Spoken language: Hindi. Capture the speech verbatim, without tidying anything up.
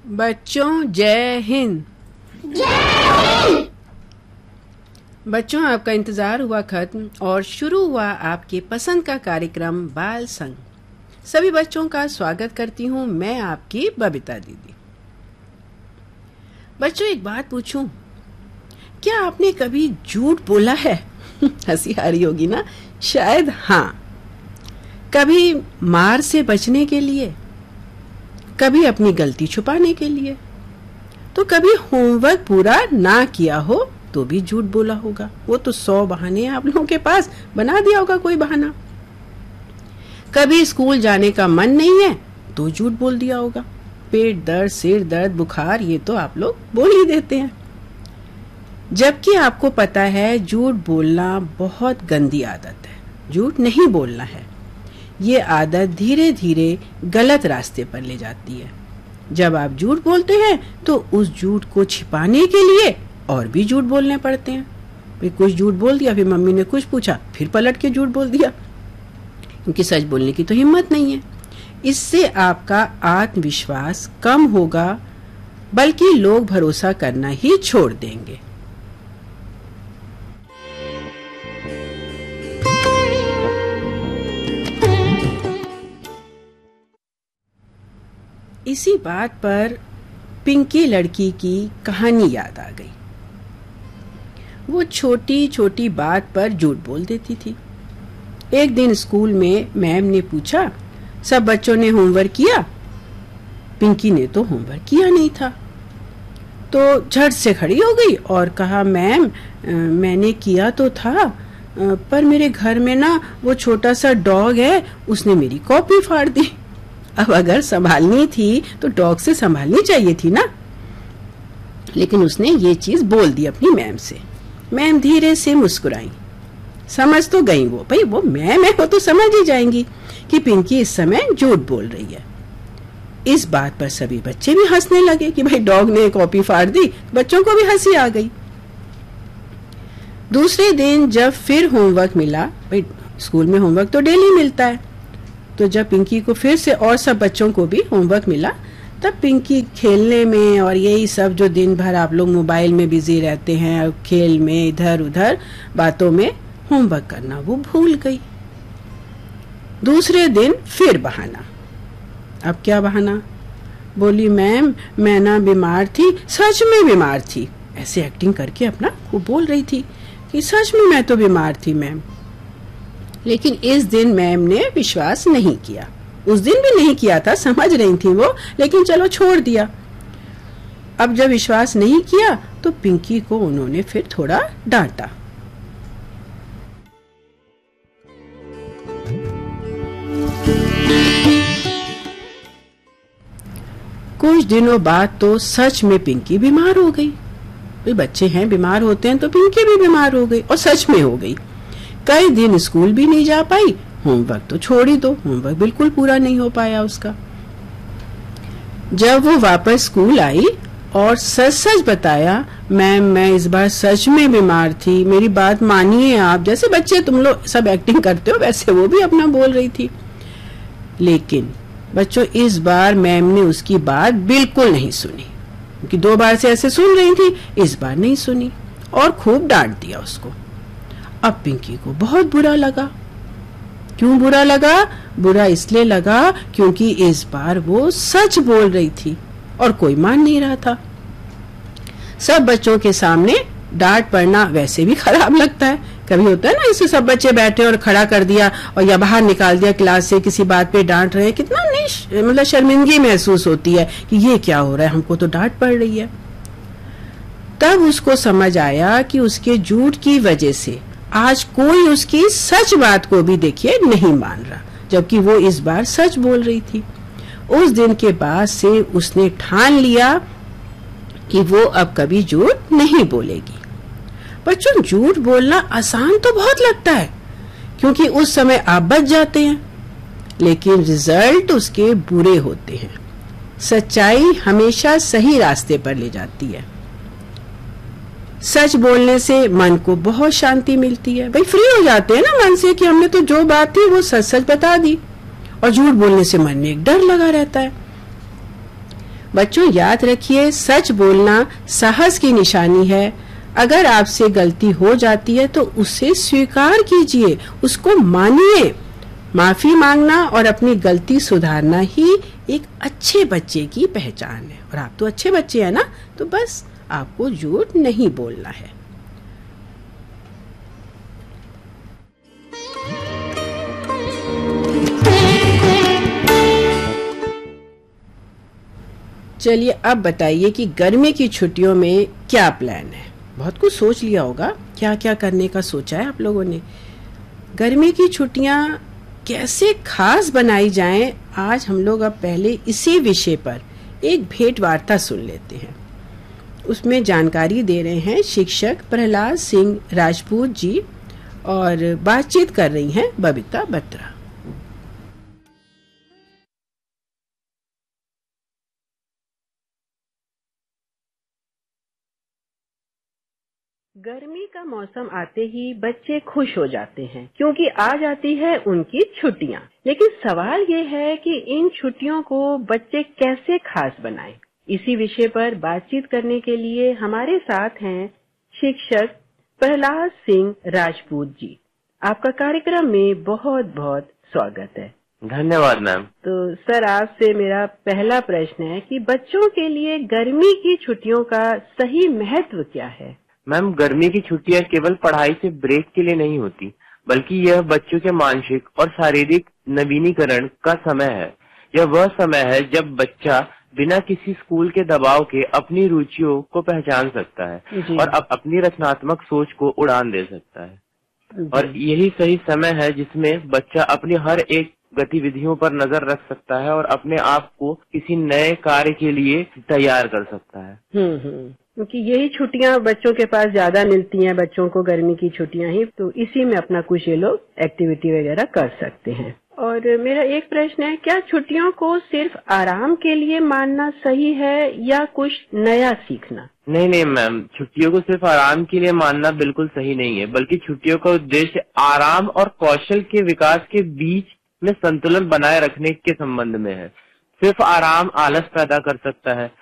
बच्चों जय हिंद। जय बच्चों, आपका इंतजार हुआ खत्म और शुरू हुआ आपके पसंद का कार्यक्रम बाल संग। सभी बच्चों का स्वागत करती हूँ मैं, आपकी बबीता दीदी। बच्चों, एक बात पूछूं, क्या आपने कभी झूठ बोला है? हंसी आ रही होगी ना? शायद हाँ। कभी मार से बचने के लिए, कभी अपनी गलती छुपाने के लिए, तो कभी होमवर्क पूरा ना किया हो तो भी झूठ बोला होगा। वो तो सौ बहाने आप लोगों के पास बना दिया होगा कोई बहाना। कभी स्कूल जाने का मन नहीं है तो झूठ बोल दिया होगा। पेट दर्द, सिर दर्द, बुखार, ये तो आप लोग बोल ही देते हैं। जबकि आपको पता है झूठ बोलना बहुत गंदी आदत है। झूठ नहीं बोलना है। ये आदत धीरे धीरे गलत रास्ते पर ले जाती है। जब आप झूठ बोलते हैं तो उस झूठ को छिपाने के लिए और भी झूठ बोलने पड़ते हैं। फिर कुछ झूठ बोल दिया, फिर मम्मी ने कुछ पूछा, फिर पलट के झूठ बोल दिया, क्योंकि सच बोलने की तो हिम्मत नहीं है। इससे आपका आत्मविश्वास कम होगा, बल्कि लोग भरोसा करना ही छोड़ देंगे। इसी बात पर पिंकी लड़की की कहानी याद आ गई। वो छोटी छोटी बात पर झूठ बोल देती थी। एक दिन स्कूल में मैम ने पूछा, सब बच्चों ने होमवर्क किया? पिंकी ने तो होमवर्क किया नहीं था, तो झट से खड़ी हो गई और कहा, मैम मैंने किया तो था, पर मेरे घर में ना वो छोटा सा डॉग है, उसने मेरी कॉपी फाड़ दी। अब अगर संभालनी थी तो डॉग से संभालनी चाहिए थी ना। लेकिन उसने ये चीज बोल दी अपनी मैम से। मैम धीरे से मुस्कुराई। समझ तो गई वो, भाई वो मैम है, वो तो समझ ही जाएंगी कि पिंकी इस समय झूठ बोल रही है। इस बात पर सभी बच्चे भी हंसने लगे कि भाई डॉग ने कॉपी फाड़ दी। बच्चों को भी हंसी आ गई। दूसरे दिन जब फिर होमवर्क मिला, भाई स्कूल में होमवर्क तो डेली मिलता है, तो जब पिंकी को फिर से और सब बच्चों को भी होमवर्क मिला, तब पिंकी खेलने में और यही सब जो दिन भर आप लोग मोबाइल में बिजी रहते हैं, खेल में, इधर उधर बातों में, होमवर्क करना वो भूल गई। दूसरे दिन फिर बहाना। अब क्या बहाना? बोली, मैम मैं ना बीमार थी, सच में बीमार थी। ऐसे एक्टिंग करके अपना वो बोल रही थी कि सच में मैं तो बीमार थी मैम। लेकिन इस दिन मैम ने विश्वास नहीं किया। उस दिन भी नहीं किया था, समझ रही थी वो, लेकिन चलो छोड़ दिया। अब जब विश्वास नहीं किया तो पिंकी को उन्होंने फिर थोड़ा डांटा। कुछ दिनों बाद तो सच में पिंकी बीमार हो गई। बच्चे हैं, बीमार होते हैं, तो पिंकी भी बीमार हो गई और सच में हो गई। कई दिन स्कूल भी नहीं जा पाई। होमवर्क तो छोड़ ही दो, होमवर्क बिल्कुल पूरा नहीं हो पाया उसका। जब वो वापस स्कूल आई और सच सच बताया, मैम मैं इस बार सच में बीमार थी, मेरी बात मानिए आप। जैसे बच्चे तुम लोग सब एक्टिंग करते हो वैसे वो भी अपना बोल रही थी। लेकिन बच्चों, इस बार मैम ने उसकी बात बिल्कुल नहीं सुनी, क्योंकि दो बार से ऐसे सुन रही थी, इस बार नहीं सुनी और खूब डांट दिया उसको। अब पिंकी को बहुत बुरा लगा। क्यों बुरा लगा? बुरा इसलिए लगा क्योंकि इस बार वो सच बोल रही थी और कोई मान नहीं रहा था। सब बच्चों के सामने डांट पड़ना वैसे भी खराब लगता है। कभी होता है ना, इससे सब बच्चे बैठे और खड़ा कर दिया और या बाहर निकाल दिया क्लास से, किसी बात पे डांट रहे हैं, कितना नहीं मतलब शर्मिंदगी महसूस होती है कि ये क्या हो रहा है, हमको तो डांट पड़ रही है। तब उसको समझ आया कि उसके झूठ की वजह से आज कोई उसकी सच बात को भी देखिए नहीं मान रहा, जबकि वो इस बार सच बोल रही थी। उस दिन के बाद से उसने ठान लिया कि वो अब कभी झूठ नहीं बोलेगी। बच्चों, झूठ बोलना आसान तो बहुत लगता है, क्योंकि उस समय आप बच जाते हैं, लेकिन रिजल्ट उसके बुरे होते हैं। सच्चाई हमेशा सही रास्ते पर ले जाती है। सच बोलने से मन को बहुत शांति मिलती है। भाई फ्री हो जाते हैं ना मन से कि हमने तो जो बात थी वो सच सच बता दी, और झूठ बोलने से मन में एक डर लगा रहता है। बच्चों याद रखिए, सच बोलना साहस की निशानी है। अगर आपसे गलती हो जाती है तो उसे स्वीकार कीजिए, उसको मानिए। माफी मांगना और अपनी गलती सुधारना ही एक अच्छे बच्चे की पहचान है। और आप तो अच्छे बच्चे हैं ना, तो बस आपको झूठ नहीं बोलना है। चलिए अब बताइए कि गर्मी की छुट्टियों में क्या प्लान है। बहुत कुछ सोच लिया होगा, क्या क्या करने का सोचा है आप लोगों ने। गर्मी की छुट्टियां कैसे खास बनाई जाएं, आज हम लोग अब पहले इसी विषय पर एक भेंट वार्ता सुन लेते हैं। उसमें जानकारी दे रहे हैं शिक्षक प्रहलाद सिंह राजपूत जी और बातचीत कर रही हैं बबीता बत्रा। गर्मी का मौसम आते ही बच्चे खुश हो जाते हैं क्योंकि आ जाती है उनकी छुट्टियां। लेकिन सवाल ये है कि इन छुट्टियों को बच्चे कैसे खास बनाएं। इसी विषय पर बातचीत करने के लिए हमारे साथ हैं शिक्षक प्रहलाद सिंह राजपूत जी। आपका कार्यक्रम में बहुत बहुत स्वागत है। धन्यवाद मैम। तो सर, आपसे मेरा पहला प्रश्न है कि बच्चों के लिए गर्मी की छुट्टियों का सही महत्व क्या है। मैम, गर्मी की छुट्टियां केवल पढ़ाई से ब्रेक के लिए नहीं होती, बल्कि यह बच्चों के मानसिक और शारीरिक नवीनीकरण का समय है। यह वह समय है जब बच्चा बिना किसी स्कूल के दबाव के अपनी रुचियों को पहचान सकता है और अप, अपनी रचनात्मक सोच को उड़ान दे सकता है। और यही सही समय है जिसमें बच्चा अपनी हर एक गतिविधियों पर नजर रख सकता है और अपने आप को किसी नए कार्य के लिए तैयार कर सकता है। हम्म हम्म क्योंकि यही छुट्टियां बच्चों के पास ज्यादा मिलती हैं, बच्चों को गर्मी की छुट्टियां ही, तो इसी में अपना कुछ ये लोग एक्टिविटी वगैरह कर सकते हैं। और मेरा एक प्रश्न है, क्या छुट्टियों को सिर्फ आराम के लिए मानना सही है या कुछ नया सीखना। नहीं नहीं मैम, छुट्टियों को सिर्फ आराम के लिए मानना बिल्कुल सही नहीं है, बल्कि छुट्टियों का उद्देश्य आराम और कौशल के विकास के बीच में संतुलन बनाए रखने के संबंध में है। सिर्फ आराम आलस पैदा कर सकता है